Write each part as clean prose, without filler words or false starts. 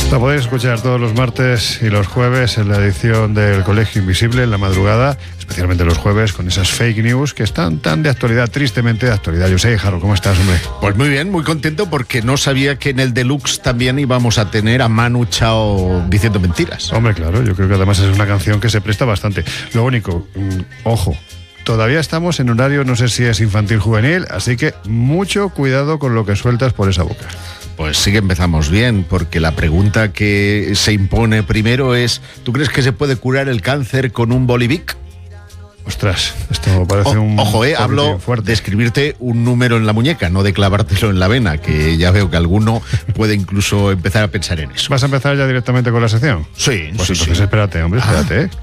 La podéis escuchar todos los martes y los jueves en la edición del Colegio Invisible, en la madrugada, especialmente los jueves, con esas fake news que están tan de actualidad, tristemente de actualidad. Yo sé, Jaro, ¿cómo estás, hombre? Pues muy bien, muy contento porque no sabía que en el Deluxe también íbamos a tener a Manu Chao diciendo mentiras. Hombre, claro, yo creo que además es una canción que se presta bastante. Lo único, ojo, todavía estamos en horario, no sé si es infantil juvenil, así que mucho cuidado con lo que sueltas por esa boca. Pues sí que empezamos bien, porque la pregunta que se impone primero es: ¿tú crees que se puede curar el cáncer con un Bolivic? Ostras, esto parece un... Ojo, hablo fuerte. de escribirte un número en la muñeca, no de clavártelo en la vena, que ya veo que alguno puede incluso empezar a pensar en eso. ¿Vas a empezar ya directamente con la sección? Sí, pues sí, entonces sí. Espérate, hombre, espérate, ¿eh?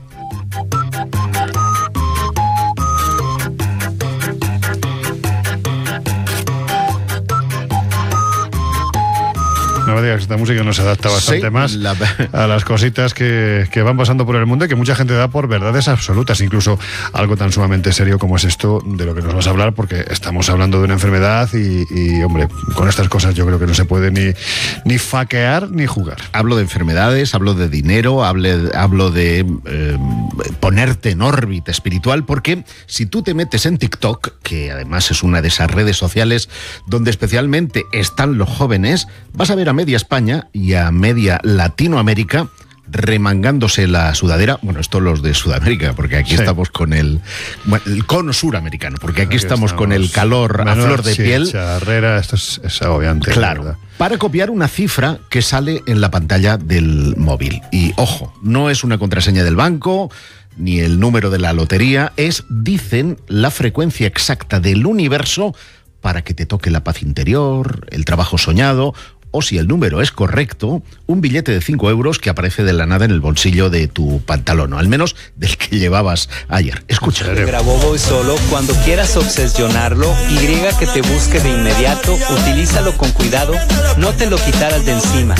No me digas que esta música nos adapta bastante más a las cositas que van pasando por el mundo y que mucha gente da por verdades absolutas, incluso algo tan sumamente serio como es esto de lo que nos vas a hablar, porque estamos hablando de una enfermedad y hombre, con estas cosas yo creo que no se puede ni faquear ni jugar. Hablo de enfermedades, hablo de dinero, hablo de ponerte en órbita espiritual, porque si tú te metes en TikTok, que además es una de esas redes sociales donde especialmente están los jóvenes, vas a ver a media España y a media Latinoamérica remangándose la sudadera. Bueno, esto los de Sudamérica, porque aquí estamos con el cono suramericano, porque aquí estamos con el calor a flor de piel. Charrera, esto es agobiante. Claro, para copiar una cifra que sale en la pantalla del móvil. Y ojo, no es una contraseña del banco ni el número de la lotería, dicen, la frecuencia exacta del universo para que te toque la paz interior, el trabajo soñado, o si el número es correcto, un billete de 5 euros que aparece de la nada en el bolsillo de tu pantalón, o al menos del que llevabas ayer. Escucha. Grabovoi solo, cuando quieras obsesionarlo, Y que te busque de inmediato, utilízalo con cuidado, no te lo quitaras de encima.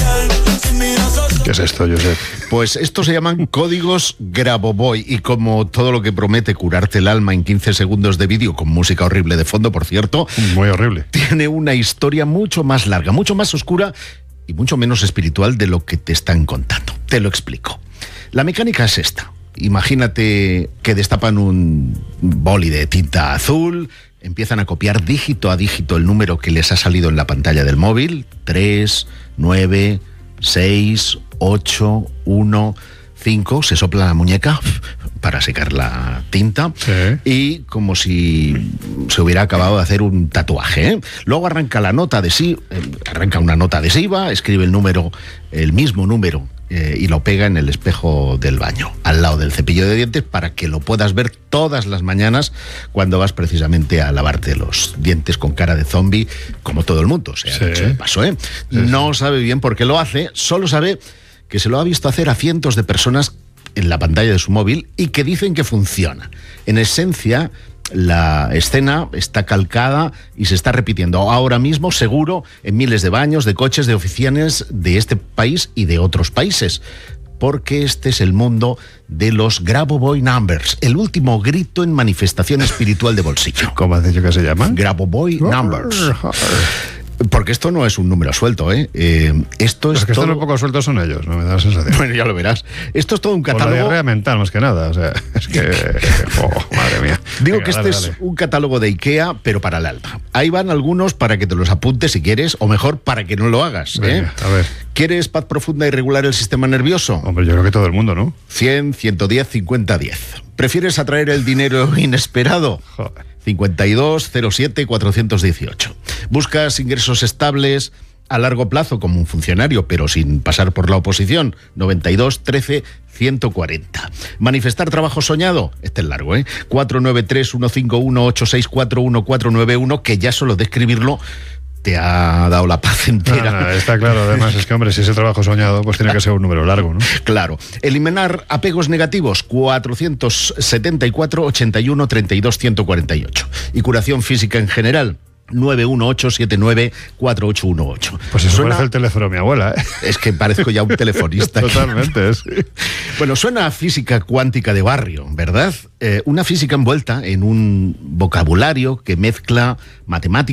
¿Qué es esto, Josep? Pues estos se llaman códigos Grabovoi, y como todo lo que promete curarte el alma en 15 segundos de vídeo, con música horrible de fondo, por cierto. Muy horrible. Tiene una historia mucho más larga, mucho más oscura y mucho menos espiritual de lo que te están contando. Te lo explico. La mecánica es esta. Imagínate que destapan un boli de tinta azul, empiezan a copiar dígito a dígito el número que les ha salido en la pantalla del móvil: 3, 9, 6, 8, 1, 5, se sopla la muñeca para secar la tinta, y como si se hubiera acabado de hacer un tatuaje, ¿eh? Luego arranca una nota adhesiva, escribe el mismo número, y lo pega en el espejo del baño, al lado del cepillo de dientes, para que lo puedas ver todas las mañanas cuando vas precisamente a lavarte los dientes con cara de zombie, como todo el mundo. O sea, eso me pasó, ¿eh? No sabe bien por qué lo hace, solo sabe que se lo ha visto hacer a cientos de personas en la pantalla de su móvil y que dicen que funciona. En esencia, la escena está calcada y se está repitiendo ahora mismo, seguro, en miles de baños, de coches, de oficinas de este país y de otros países. Porque este es el mundo de los Grabovoi Numbers, el último grito en manifestación espiritual de bolsillo. ¿Cómo has dicho que se llama? Grabovoi Numbers. Porque esto no es un número suelto, ¿eh? Esto es los que todo... están un poco sueltos son ellos, no me da la sensación. Bueno, ya lo verás. Esto es todo un catálogo... Por la diarrea mental, más que nada. O sea, es que... madre mía. Digo Venga, que este es un catálogo de IKEA, pero para el alma. Ahí van algunos para que te los apuntes si quieres, o mejor, para que no lo hagas. Venga, a ver. ¿Quieres paz profunda y regular el sistema nervioso? Hombre, yo creo que todo el mundo, ¿no? 100, 110, 50, 10. ¿Prefieres atraer el dinero inesperado? Joder. 52 07 418. ¿Buscas ingresos estables a largo plazo como un funcionario, pero sin pasar por la oposición? 92 13 140. ¿Manifestar trabajo soñado? Este es largo, 493 151 864 1491, que ya solo de escribirlo te ha dado la paz entera. No, está claro, además es que, hombre, si ese trabajo soñado, pues tiene que ser un número largo, ¿no? Claro. Eliminar apegos negativos, 474 81 32 148. Y curación física en general, 918794818. Pues eso parece el teléfono de mi abuela, ¿eh? Es que parezco ya un telefonista. Totalmente, sí. Bueno, suena a física cuántica de barrio, ¿verdad? Una física envuelta en un vocabulario que mezcla matemáticas,